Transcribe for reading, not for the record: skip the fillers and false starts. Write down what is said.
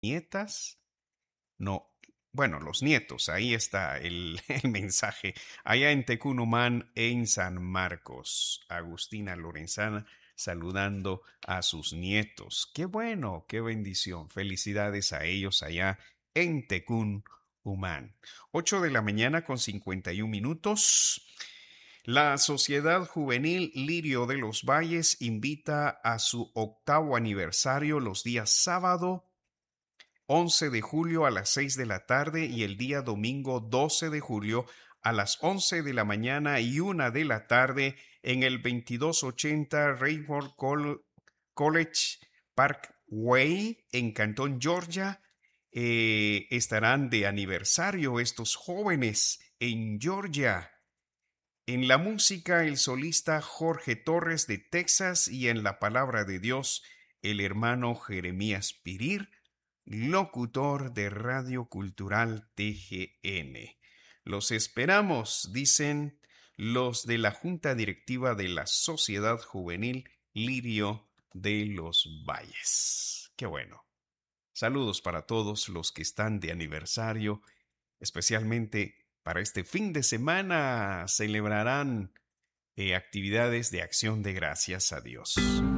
nietas, no, bueno, los nietos, ahí está el mensaje. Allá en Tecunumán, en San Marcos, Agustina Lorenzana saludando a sus nietos. Qué bueno, qué bendición. Felicidades a ellos allá en Tecunumán. 8 de la mañana con 51 minutos. La Sociedad Juvenil Lirio de los Valles invita a su octavo aniversario los días sábado 11 de julio a las 6 de la tarde y el día domingo 12 de julio a las 11 de la mañana y 1 de la tarde en el 2280 Raymond College Parkway en Canton, Georgia. Estarán de aniversario estos jóvenes en Georgia. En la música, el solista Jorge Torres de Texas y en la palabra de Dios, el hermano Jeremías Pirir, locutor de Radio Cultural TGN. Los esperamos, dicen los de la Junta Directiva de la Sociedad Juvenil Lirio de los Valles. Qué bueno. Saludos para todos los que están de aniversario, especialmente para este fin de semana celebrarán actividades de acción de gracias a Dios.